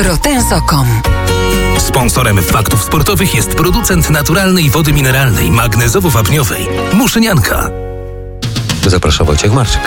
Rotenso.com. Sponsorem Faktów Sportowych jest producent naturalnej wody mineralnej magnezowo-wapniowej Muszynianka. Zapraszam, Wojciech Marczyk.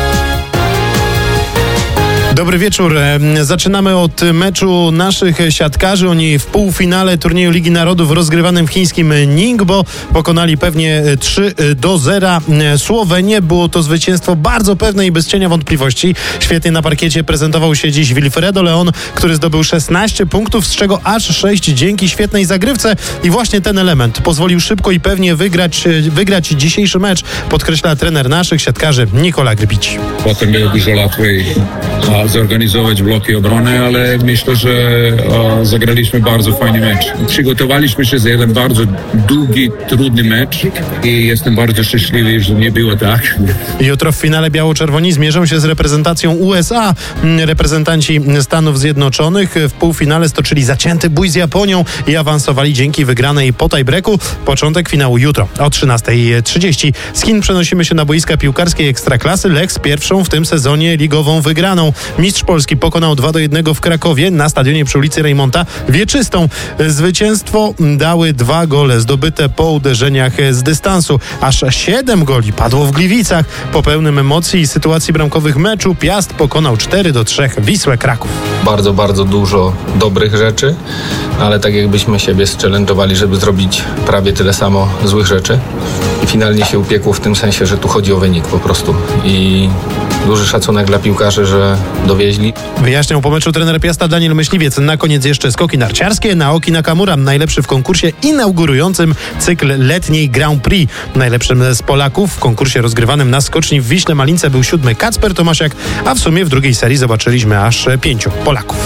Dobry wieczór. Zaczynamy od meczu naszych siatkarzy. Oni w półfinale turnieju Ligi Narodów rozgrywanym w chińskim Ningbo pokonali pewnie 3-0 Słowenię. Było to zwycięstwo bardzo pewne i bez cienia wątpliwości. Świetnie na parkiecie prezentował się dziś Wilfredo Leon, który zdobył 16 punktów, z czego aż 6 dzięki świetnej zagrywce. I właśnie ten element pozwolił szybko i pewnie wygrać dzisiejszy mecz, podkreśla trener naszych siatkarzy Nikola Grbić. Potem było dużo łatwiej zorganizować bloki obrony, ale myślę, że zagraliśmy bardzo fajny mecz. Przygotowaliśmy się za jeden bardzo długi, trudny mecz i jestem bardzo szczęśliwy, że nie było tak. Jutro w finale biało-czerwoni zmierzą się z reprezentacją USA. Reprezentanci Stanów Zjednoczonych w półfinale stoczyli zacięty bój z Japonią i awansowali dzięki wygranej po tie-breaku. Początek finału jutro o 13:30. Z Chin przenosimy się na boiska piłkarskiej Ekstraklasy. Lech z pierwszą w tym sezonie ligową wygraną. Mistrz Polski pokonał 2-1 w Krakowie na stadionie przy ulicy Rejmonta Wieczystą. Zwycięstwo dały 2 gole zdobyte po uderzeniach z dystansu. Aż 7 goli padło w Gliwicach. Po pełnym emocji i sytuacji bramkowych meczu Piast pokonał 4-3 Wisłę Kraków. Bardzo dużo dobrych rzeczy, ale tak jakbyśmy siebie zchallenge'owali, żeby zrobić prawie tyle samo złych rzeczy. I finalnie się upiekło w tym sensie, że tu chodzi o wynik po prostu. I duży szacunek dla piłkarzy, że dowieźli. Wyjaśniał po meczu trener Piasta Daniel Myśliwiec. Na koniec jeszcze skoki narciarskie. Naoki Nakamura, najlepszy w konkursie inaugurującym cykl letniej Grand Prix. Najlepszym z Polaków w konkursie rozgrywanym na skoczni w Wiśle Malince był 7. Kacper Tomasiak, a w sumie w drugiej serii zobaczyliśmy aż 5 Polaków.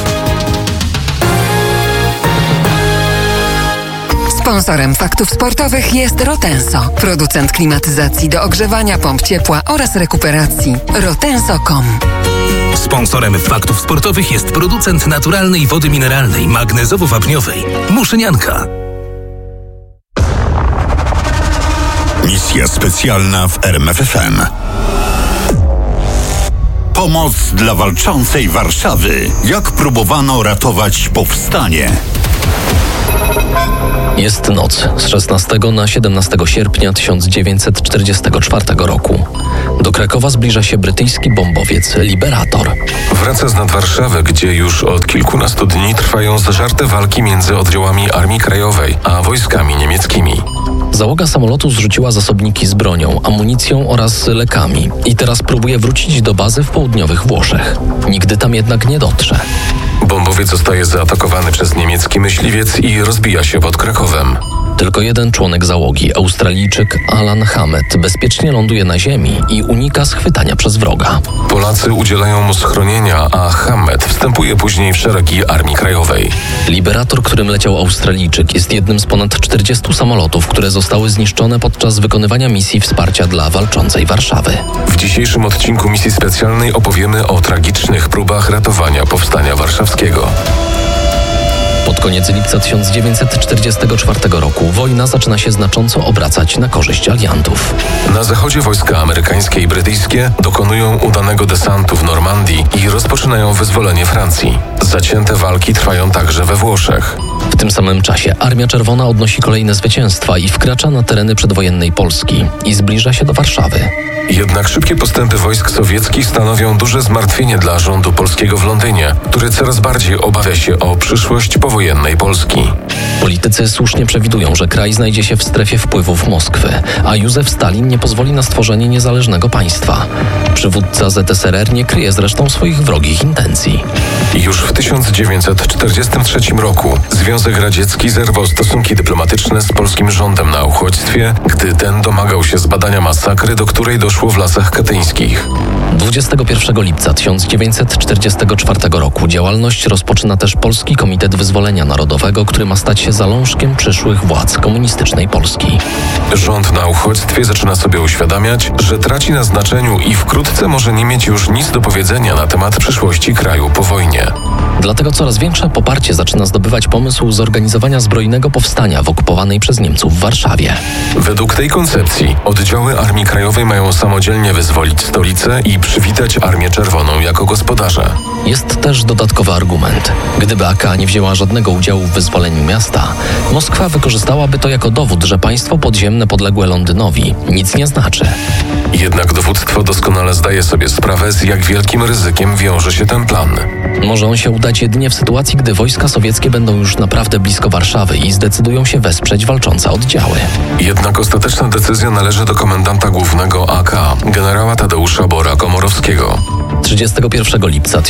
Sponsorem Faktów Sportowych jest Rotenso, producent klimatyzacji do ogrzewania, pomp ciepła oraz rekuperacji. Rotenso.com. Sponsorem Faktów Sportowych jest producent naturalnej wody mineralnej magnezowo-wapniowej Muszynianka. Misja specjalna w RMF FM. Pomoc dla walczącej Warszawy. Jak próbowano ratować powstanie? Jest noc z 16 na 17 sierpnia 1944 roku. Do Krakowa zbliża się brytyjski bombowiec Liberator. Wraca z nad Warszawy, gdzie już od kilkunastu dni trwają zażarte walki między oddziałami Armii Krajowej a wojskami niemieckimi. Załoga samolotu zrzuciła zasobniki z bronią, amunicją oraz lekami i teraz próbuje wrócić do bazy w południowych Włoszech. Nigdy tam jednak nie dotrze. Bombowiec zostaje zaatakowany przez niemiecki myśliwiec i rozbija się pod Krakowem. Tylko jeden członek załogi, Australijczyk Alan Hammett, bezpiecznie ląduje na ziemi i unika schwytania przez wroga. Polacy udzielają mu schronienia, a Hammett wstępuje później w szeregi Armii Krajowej. Liberator, którym leciał Australijczyk, jest jednym z ponad 40 samolotów, które zostały zniszczone podczas wykonywania misji wsparcia dla walczącej Warszawy. W dzisiejszym odcinku misji specjalnej opowiemy o tragicznych próbach ratowania powstania warszawskiego. Pod koniec lipca 1944 roku wojna zaczyna się znacząco obracać na korzyść aliantów. Na zachodzie wojska amerykańskie i brytyjskie dokonują udanego desantu w Normandii i rozpoczynają wyzwolenie Francji. Zacięte walki trwają także we Włoszech. W tym samym czasie Armia Czerwona odnosi kolejne zwycięstwa i wkracza na tereny przedwojennej Polski i zbliża się do Warszawy. Jednak szybkie postępy wojsk sowieckich stanowią duże zmartwienie dla rządu polskiego w Londynie, który coraz bardziej obawia się o przyszłość powojennej Polski. Politycy słusznie przewidują, że kraj znajdzie się w strefie wpływów Moskwy, a Józef Stalin nie pozwoli na stworzenie niezależnego państwa. Przywódca ZSRR nie kryje zresztą swoich wrogich intencji. Już w 1943 roku Związek Radziecki zerwał stosunki dyplomatyczne z polskim rządem na uchodźstwie, gdy ten domagał się zbadania masakry, do której doszło w Lasach Katyńskich. 21 lipca 1944 roku działalność rozpoczyna też Polski Komitet Wyzwolenia Narodowego, który ma stać się zalążkiem przyszłych władz komunistycznej Polski. Rząd na uchodźstwie zaczyna sobie uświadamiać, że traci na znaczeniu i wkrótce może nie mieć już nic do powiedzenia na temat przyszłości kraju po wojnie. Dlatego coraz większe poparcie zaczyna zdobywać pomysł zorganizowania zbrojnego powstania w okupowanej przez Niemców Warszawie. Według tej koncepcji oddziały Armii Krajowej mają samodzielnie wyzwolić stolicę i przywitać Armię Czerwoną jako gospodarza. Jest też dodatkowy argument. Gdyby AK nie wzięła żadnego udziału w wyzwoleniu miasta, Moskwa wykorzystałaby to jako dowód, że państwo podziemne podległe Londynowi nic nie znaczy. Jednak dowództwo doskonale zdaje sobie sprawę, z jak wielkim ryzykiem wiąże się ten plan. Może on się udać jedynie w sytuacji, gdy wojska sowieckie będą już naprawdę blisko Warszawy i zdecydują się wesprzeć walczące oddziały. Jednak ostateczna decyzja należy do komendanta głównego AK, generała Tadeusza Bora-Komorowskiego. 31 lipca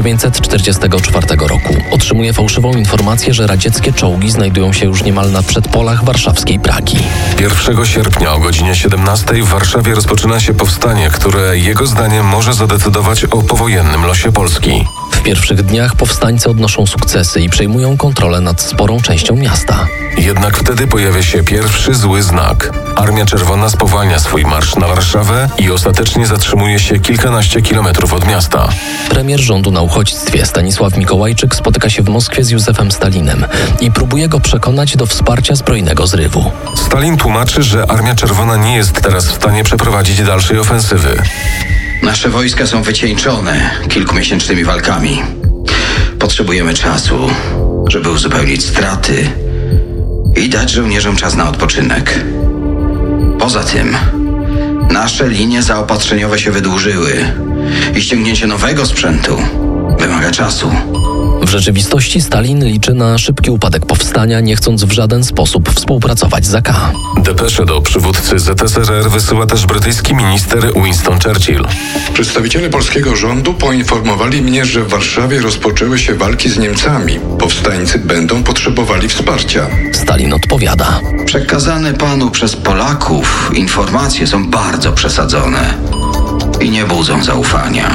1944 roku otrzymuje fałszywą informację, że radzieckie czołgi znajdują się już niemal na przedpolach warszawskiej Pragi. 1 sierpnia o godzinie 17 w Warszawie rozpoczyna się powstanie, które jego zdaniem może zadecydować o powojennym losie Polski. W pierwszych dniach powstańcy odnoszą sukcesy i przejmują kontrolę nad sporą częścią miasta. Jednak wtedy pojawia się pierwszy zły znak. Armia Czerwona spowalnia swój marsz na Warszawę i ostatecznie zatrzymuje się kilkanaście kilometrów od miasta. Premier rządu na uchodźstwie Stanisław Mikołajczyk spotyka się w Moskwie z Józefem Stalinem i próbuje go przekonać do wsparcia zbrojnego zrywu. Stalin tłumaczy, że Armia Czerwona nie jest teraz w stanie przeprowadzić dalszej ofensywy. Nasze wojska są wycieńczone kilkumiesięcznymi walkami. Potrzebujemy czasu, żeby uzupełnić straty i dać żołnierzom czas na odpoczynek. Poza tym, nasze linie zaopatrzeniowe się wydłużyły i ściągnięcie nowego sprzętu wymaga czasu. W rzeczywistości Stalin liczy na szybki upadek powstania, nie chcąc w żaden sposób współpracować z AK. Depesze do przywódcy ZSRR wysyła też brytyjski minister Winston Churchill. Przedstawiciele polskiego rządu poinformowali mnie, że w Warszawie rozpoczęły się walki z Niemcami. Powstańcy będą potrzebowali wsparcia. Stalin odpowiada. Przekazane panu przez Polaków informacje są bardzo przesadzone i nie budzą zaufania.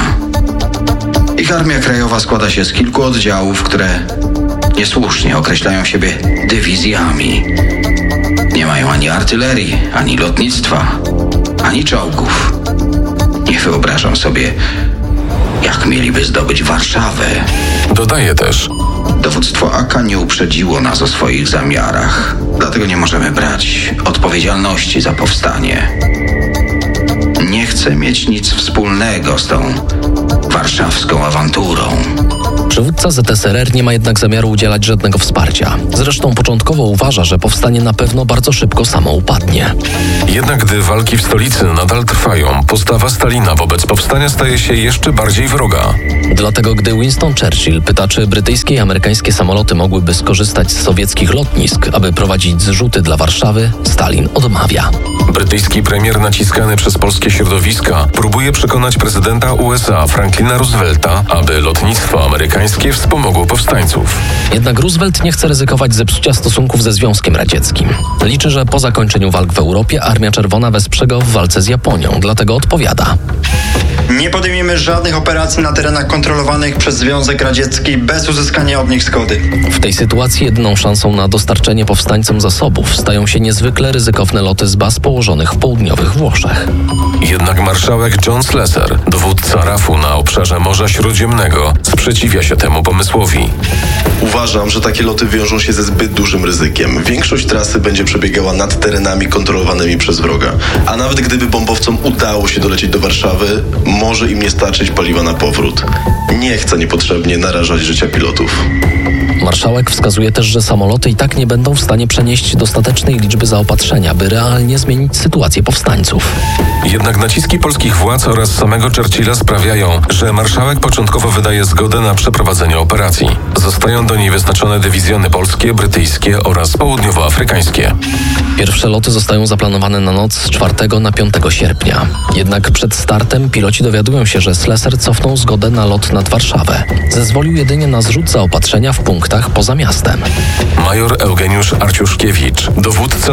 Ich Armia Krajowa składa się z kilku oddziałów, które niesłusznie określają siebie dywizjami. Nie mają ani artylerii, ani lotnictwa, ani czołgów. Nie wyobrażam sobie, jak mieliby zdobyć Warszawę. Dodaje też: Dowództwo AK nie uprzedziło nas o swoich zamiarach, dlatego nie możemy brać odpowiedzialności za powstanie. Nie chcę mieć nic wspólnego z tą warszawską awanturą. Przywódca ZSRR nie ma jednak zamiaru udzielać żadnego wsparcia. Zresztą początkowo uważa, że powstanie na pewno bardzo szybko samo upadnie. Jednak gdy walki w stolicy nadal trwają, postawa Stalina wobec powstania staje się jeszcze bardziej wroga. Dlatego gdy Winston Churchill pyta, czy brytyjskie i amerykańskie samoloty mogłyby skorzystać z sowieckich lotnisk, aby prowadzić zrzuty dla Warszawy, Stalin odmawia. Brytyjski premier naciskany przez polskie środowiska próbuje przekonać prezydenta USA Franklina Roosevelta, aby lotnictwo amerykańskie wspomogło powstańców. Jednak Roosevelt nie chce ryzykować zepsucia stosunków ze Związkiem Radzieckim. Liczy, że po zakończeniu walk w Europie Armia Czerwona wesprze go w walce z Japonią, dlatego odpowiada. Nie podejmiemy żadnych operacji na terenach kontrolowanych przez Związek Radziecki bez uzyskania od nich zgody. W tej sytuacji jedyną szansą na dostarczenie powstańcom zasobów stają się niezwykle ryzykowne loty z baz położonych w południowych Włoszech. Jednak marszałek John Slessor, dowódca RAF-u na obszarze Morza Śródziemnego, sprzeciwia się temu pomysłowi. Uważam, że takie loty wiążą się ze zbyt dużym ryzykiem. Większość trasy będzie przebiegała nad terenami kontrolowanymi przez wroga. A nawet gdyby bombowcom udało się dolecieć do Warszawy, może im nie starczyć paliwa na powrót. Nie chcę niepotrzebnie narażać życia pilotów. Marszałek wskazuje też, że samoloty i tak nie będą w stanie przenieść dostatecznej liczby zaopatrzenia, by realnie zmienić sytuację powstańców. Jednak naciski polskich władz oraz samego Churchilla sprawiają, że marszałek początkowo wydaje zgodę na przeprowadzenie operacji. Zostają do niej wyznaczone dywizjony polskie, brytyjskie oraz południowoafrykańskie. Pierwsze loty zostają zaplanowane na noc z 4 na 5 sierpnia. Jednak przed startem piloci dowiadują się, że Slessor cofnął zgodę na lot nad Warszawę. Zezwolił jedynie na zrzut zaopatrzenia w punktach poza miastem. Major Eugeniusz Arciuszkiewicz, dowódca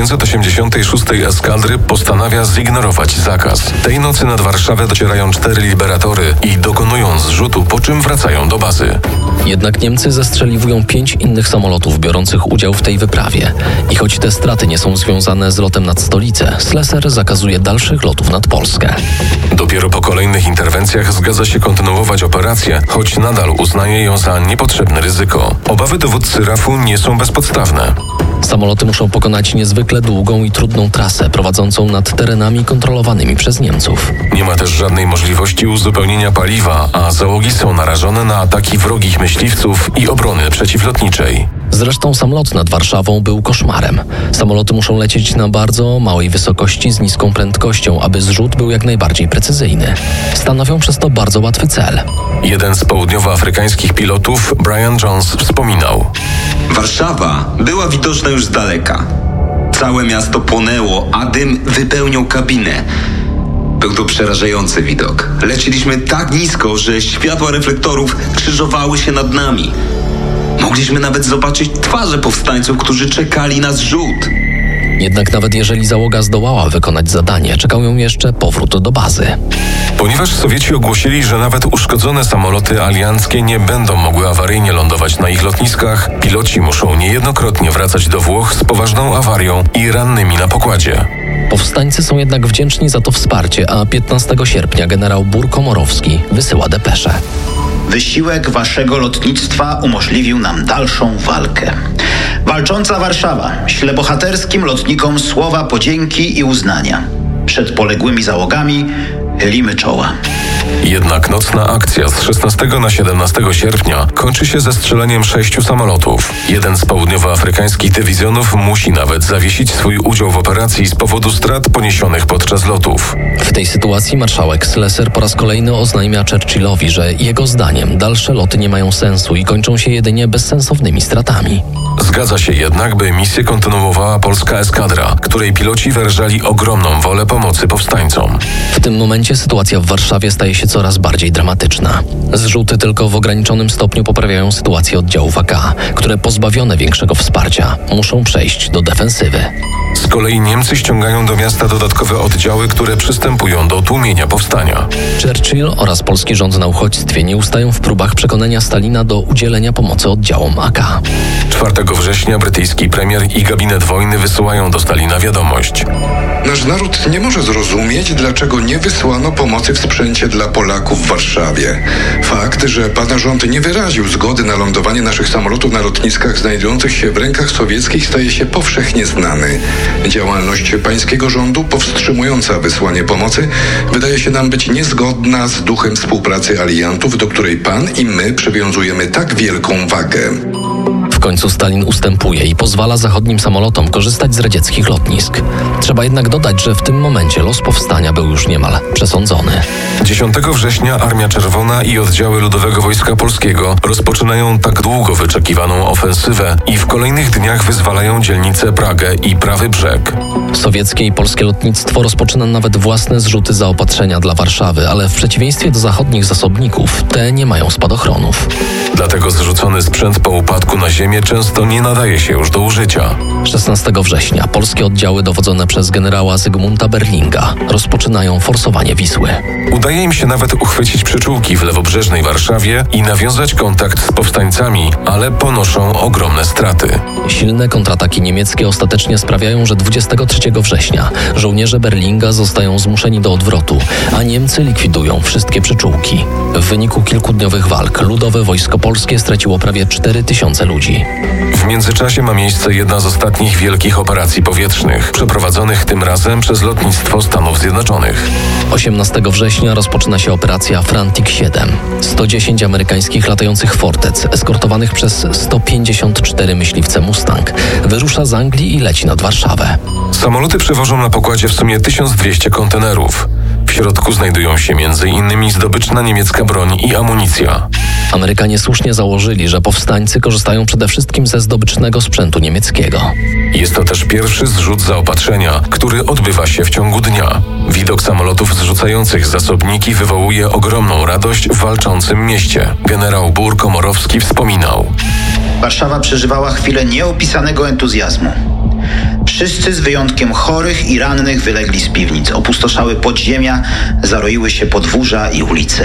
1586 eskadry, postanawia zignorować zakaz. Tej nocy nad Warszawę docierają 4 liberatory i dokonują zrzutu, po czym wracają do bazy. Jednak Niemcy zestrzeliwują 5 innych samolotów biorących udział w tej wyprawie. I choć te straty nie są związane z lotem nad stolicę, Slessor zakazuje dalszych lotów nad Polskę. Dopiero po kolejnych interwencjach zgadza się kontynuować operację, choć nadal uznaje ją za niepotrzebne ryzyko. Obawy dowódcy RAF-u nie są bezpodstawne. Samoloty muszą pokonać niezwykle długą i trudną trasę prowadzącą nad terenami kontrolowanymi przez Niemców. Nie ma też żadnej możliwości uzupełnienia paliwa, a załogi są narażone na ataki wrogich myśliwców i obrony przeciwlotniczej. Zresztą sam lot nad Warszawą był koszmarem. Samoloty muszą lecieć na bardzo małej wysokości z niską prędkością, aby zrzut był jak najbardziej precyzyjny. Stanowią przez to bardzo łatwy cel. Jeden z południowoafrykańskich pilotów, Brian Jones, wspominał: Warszawa była widoczna już z daleka. Całe miasto płonęło, a dym wypełniał kabinę. Był to przerażający widok. Leciliśmy tak nisko, że światła reflektorów krzyżowały się nad nami. Mogliśmy nawet zobaczyć twarze powstańców, którzy czekali na zrzut. Jednak nawet jeżeli załoga zdołała wykonać zadanie, czekał ją jeszcze powrót do bazy. Ponieważ Sowieci ogłosili, że nawet uszkodzone samoloty alianckie nie będą mogły awaryjnie lądować na ich lotniskach, piloci muszą niejednokrotnie wracać do Włoch z poważną awarią i rannymi na pokładzie. Powstańcy są jednak wdzięczni za to wsparcie, a 15 sierpnia generał Bur-Komorowski wysyła depeszę. Wysiłek waszego lotnictwa umożliwił nam dalszą walkę. Walcząca Warszawa śle bohaterskim lotnikom słowa podzięki i uznania. Przed poległymi załogami chylimy czoła. Jednak nocna akcja z 16 na 17 sierpnia kończy się zestrzeleniem 6 samolotów. Jeden z południowoafrykańskich dywizjonów musi nawet zawiesić swój udział w operacji z powodu strat poniesionych podczas lotów. W tej sytuacji marszałek Schlesser po raz kolejny oznajmia Churchillowi, że jego zdaniem dalsze loty nie mają sensu i kończą się jedynie bezsensownymi stratami. Zgadza się jednak, by misję kontynuowała polska eskadra, której piloci wyrażali ogromną wolę pomocy powstańcom. W tym momencie sytuacja w Warszawie staje się coraz bardziej dramatyczna. Zrzuty tylko w ograniczonym stopniu poprawiają sytuację oddziałów AK, które pozbawione większego wsparcia muszą przejść do defensywy. Z kolei Niemcy ściągają do miasta dodatkowe oddziały, które przystępują do tłumienia powstania. Churchill oraz polski rząd na uchodźstwie nie ustają w próbach przekonania Stalina do udzielenia pomocy oddziałom AK. 4 września brytyjski premier i gabinet wojny wysyłają do Stalina wiadomość. Nasz naród nie może zrozumieć, dlaczego nie wysłano pomocy w sprzęcie dla Polaków w Warszawie. Fakt, że pana rząd nie wyraził zgody na lądowanie naszych samolotów na lotniskach znajdujących się w rękach sowieckich, staje się powszechnie znany. Działalność pańskiego rządu powstrzymująca wysłanie pomocy wydaje się nam być niezgodna z duchem współpracy aliantów, do której pan i my przywiązujemy tak wielką wagę. W końcu Stalin ustępuje i pozwala zachodnim samolotom korzystać z radzieckich lotnisk. Trzeba jednak dodać, że w tym momencie los powstania był już niemal przesądzony. 10 września Armia Czerwona i oddziały Ludowego Wojska Polskiego rozpoczynają tak długo wyczekiwaną ofensywę i w kolejnych dniach wyzwalają dzielnice Pragę i Prawy Brzeg. Sowieckie i polskie lotnictwo rozpoczyna nawet własne zrzuty zaopatrzenia dla Warszawy, ale w przeciwieństwie do zachodnich zasobników, te nie mają spadochronów. Dlatego zrzucony sprzęt po upadku na ziemię często nie nadaje się już do użycia. 16 września polskie oddziały dowodzone przez generała Zygmunta Berlinga rozpoczynają forsowanie Wisły. Udaje im się nawet uchwycić przyczółki w lewobrzeżnej Warszawie i nawiązać kontakt z powstańcami, ale ponoszą ogromne straty. Silne kontrataki niemieckie ostatecznie sprawiają, że 23 września żołnierze Berlinga zostają zmuszeni do odwrotu, a Niemcy likwidują wszystkie przyczółki. W wyniku kilkudniowych walk Ludowe Wojsko Polskie straciło prawie 4000 ludzi. W międzyczasie ma miejsce jedna z ostatnich wielkich operacji powietrznych, przeprowadzonych tym razem przez lotnictwo Stanów Zjednoczonych. 18 września rozpoczyna się operacja Frantic 7. 110 amerykańskich latających fortec, eskortowanych przez 154 myśliwce Mustang, wyrusza z Anglii i leci nad Warszawę. Samoloty przewożą na pokładzie w sumie 1200 kontenerów. W środku znajdują się m.in. zdobyczna niemiecka broń i amunicja. Amerykanie słusznie założyli, że powstańcy korzystają przede wszystkim ze zdobycznego sprzętu niemieckiego. Jest to też pierwszy zrzut zaopatrzenia, który odbywa się w ciągu dnia. Widok samolotów zrzucających zasobniki wywołuje ogromną radość w walczącym mieście. Generał Bur-Komorowski wspominał: Warszawa przeżywała chwilę nieopisanego entuzjazmu. Wszyscy z wyjątkiem chorych i rannych wylegli z piwnic, opustoszały podziemia, zaroiły się podwórza i ulice.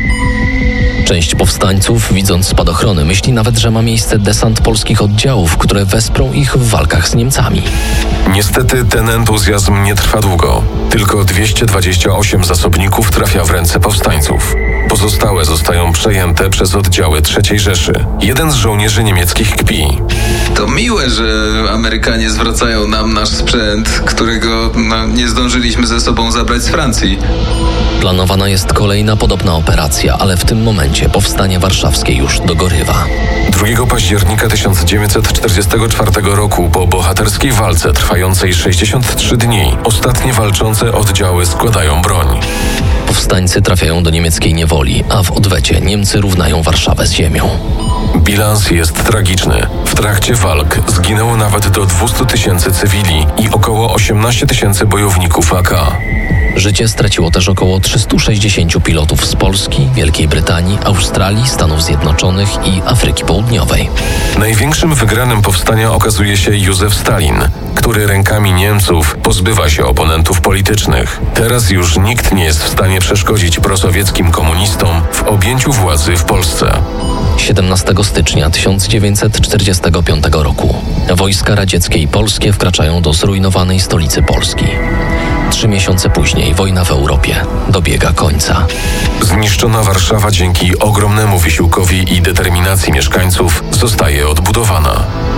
Część powstańców, widząc spadochrony, myśli nawet, że ma miejsce desant polskich oddziałów, które wesprą ich w walkach z Niemcami. Niestety ten entuzjazm nie trwa długo. Tylko 228 zasobników trafia w ręce powstańców. Pozostałe zostają przejęte przez oddziały III Rzeszy. Jeden z żołnierzy niemieckich kpi. To miłe, że Amerykanie zwracają nam nasz sprzęt, którego nie zdążyliśmy ze sobą zabrać z Francji. Planowana jest kolejna podobna operacja, ale w tym momencie powstanie warszawskie już dogorywa. 2 października 1944 roku po bohaterskiej walce trwającej 63 dni ostatnie walczące oddziały składają broń. Powstańcy trafiają do niemieckiej niewoli, a w odwecie Niemcy równają Warszawę z ziemią. Bilans jest tragiczny. W trakcie walk zginęło nawet do 200 000 cywili i około 18 000 bojowników AK. Życie straciło też około 360 pilotów z Polski, Wielkiej Brytanii, Australii, Stanów Zjednoczonych i Afryki Południowej. Największym wygranym powstania okazuje się Józef Stalin, który rękami Niemców pozbywa się oponentów politycznych. Teraz już nikt nie jest w stanie przeszkodzić prosowieckim komunistom w objęciu władzy w Polsce. 17 stycznia 1945 roku wojska radzieckie i polskie wkraczają do zrujnowanej stolicy Polski. 3 miesiące później wojna w Europie dobiega końca. Zniszczona Warszawa dzięki ogromnemu wysiłkowi i determinacji mieszkańców zostaje odbudowana.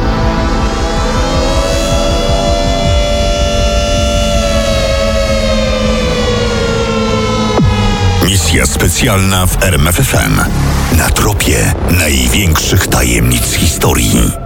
Misja specjalna w RMFFM. Na tropie największych tajemnic historii.